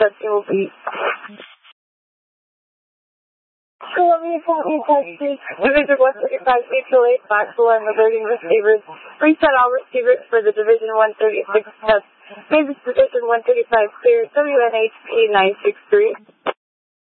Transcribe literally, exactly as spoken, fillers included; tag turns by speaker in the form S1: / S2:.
S1: testing will be. Columbia County, Texas, Division one thirty-five, April eighth, Maxwell, and alerting receivers. Reset all receivers for the Division one thirty-six test. Made this Division one thirty-five clear, W N H P nine six three.